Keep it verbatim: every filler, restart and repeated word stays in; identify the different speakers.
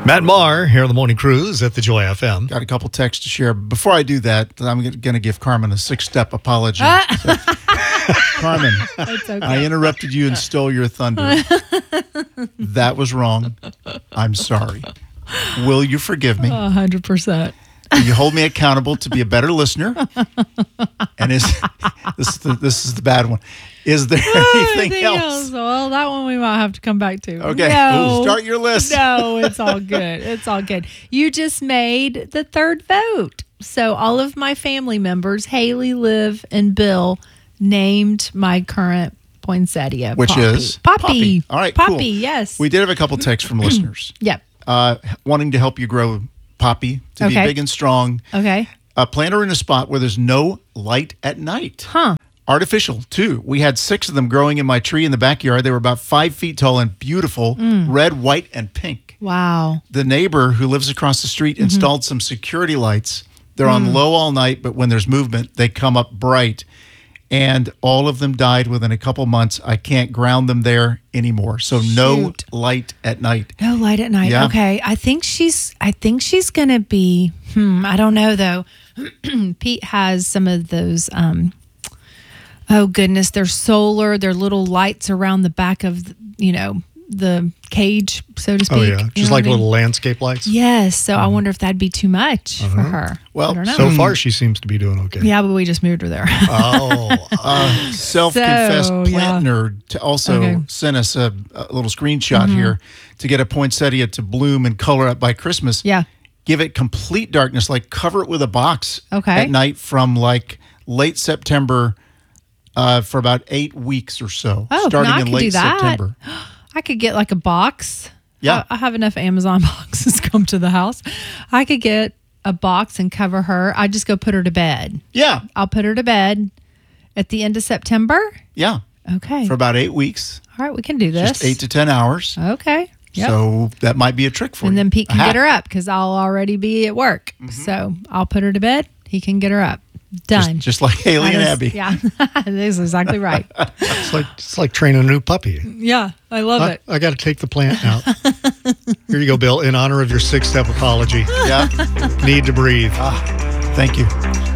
Speaker 1: Matt Maher here on the Morning Cruise at the Joy F M.
Speaker 2: Got a couple texts to share. Before I do that, I'm going to give Carmen a six-step apology. So, Carmen,
Speaker 3: okay.
Speaker 2: I interrupted you and stole your thunder. That was wrong. I'm sorry. Will you forgive me?
Speaker 3: A hundred percent.
Speaker 2: Will you hold me accountable to be a better listener? And is this is the, this is the bad one? Is there anything,
Speaker 3: Anything
Speaker 2: else?
Speaker 3: else? Well, that one we might have to come back to.
Speaker 2: Okay,
Speaker 3: No.
Speaker 2: start your list.
Speaker 3: No, it's all good. It's all good. You just made the third vote. So all of my family members, Haley, Liv, and Bill, named my current poinsettia.
Speaker 2: Which
Speaker 3: Poppy.
Speaker 2: is?
Speaker 3: Poppy.
Speaker 2: Poppy. All right,
Speaker 3: Poppy,
Speaker 2: cool.
Speaker 3: yes.
Speaker 2: We did have a couple texts from listeners
Speaker 3: Yep.
Speaker 2: uh, wanting to help you grow Poppy to
Speaker 3: Okay.
Speaker 2: be big and strong.
Speaker 3: Okay.
Speaker 2: Uh, plant her in a spot where there's no light at night.
Speaker 3: Huh.
Speaker 2: Artificial, too. We had six of them growing in my tree in the backyard. They were about five feet tall and beautiful,
Speaker 3: Mm.
Speaker 2: red, white, and pink.
Speaker 3: Wow.
Speaker 2: The neighbor who lives across the street
Speaker 3: Mm-hmm.
Speaker 2: installed some security lights. They're
Speaker 3: Mm.
Speaker 2: on low all night, but when there's movement, they come up bright. And all of them died within a couple months. I can't ground them there anymore. So no
Speaker 3: Shoot.
Speaker 2: light at night.
Speaker 3: No light at night.
Speaker 2: Yeah.
Speaker 3: Okay. I think she's I think she's gonna be hmm, I don't know though. Pete has some of those um oh goodness, they're solar, they're little lights around the back of the, you know, the cage, so to speak.
Speaker 1: Oh,
Speaker 3: You
Speaker 1: yeah.
Speaker 3: know
Speaker 1: Just
Speaker 3: what
Speaker 1: like
Speaker 3: I mean?
Speaker 1: little landscape lights.
Speaker 3: Yes. So I wonder if that'd be too much for her.
Speaker 2: Well,
Speaker 3: I don't know.
Speaker 1: So far, she seems to be doing okay.
Speaker 3: yeah, but we just moved her there.
Speaker 1: Oh.
Speaker 2: Uh, self-confessed
Speaker 3: So,
Speaker 2: plant
Speaker 3: yeah.
Speaker 2: nerd to also
Speaker 3: Okay. Mm-hmm.
Speaker 2: sent us a, a little screenshot here to get a poinsettia to bloom and color up by Christmas.
Speaker 3: Yeah.
Speaker 2: Give it complete darkness, like cover it with a box
Speaker 3: Okay.
Speaker 2: at night from like late September uh, for about eight weeks or so,
Speaker 3: Oh,
Speaker 2: starting
Speaker 3: no, I
Speaker 2: in
Speaker 3: could
Speaker 2: late
Speaker 3: do that.
Speaker 2: September.
Speaker 3: I could get like a box.
Speaker 2: Yeah.
Speaker 3: I, I have enough Amazon boxes come to the house. I could get a box and cover her. I just go put her to bed.
Speaker 2: Yeah,
Speaker 3: I'll put her to bed at the end of September.
Speaker 2: yeah,
Speaker 3: Okay.
Speaker 2: for about eight weeks,
Speaker 3: All right, we can do this.
Speaker 2: just eight to ten hours.
Speaker 3: Okay. Yep.
Speaker 2: So that might be a trick for you.
Speaker 3: and then Pete
Speaker 2: A
Speaker 3: can
Speaker 2: hack.
Speaker 3: get her up because I'll already be at work. So I'll put her to bed. He can get her up. Done.
Speaker 2: Just, just like Haley
Speaker 3: I
Speaker 2: and
Speaker 3: just-
Speaker 2: Abby.
Speaker 3: Yeah, that is exactly right.
Speaker 1: It's like it's like training a new puppy.
Speaker 3: Yeah, I love
Speaker 1: I,
Speaker 3: it.
Speaker 1: I got to take the plant out. Here you go, Bill. In honor of your six-step apology,
Speaker 2: Yeah.
Speaker 1: need to breathe.
Speaker 2: Thank you.